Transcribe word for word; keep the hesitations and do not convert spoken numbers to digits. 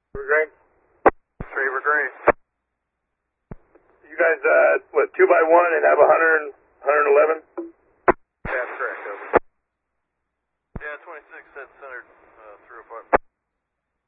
River Green? River Green. You guys, uh, what, two by one and have one hundred, one eleven? That's correct, over. Yeah, twenty-six, set centered.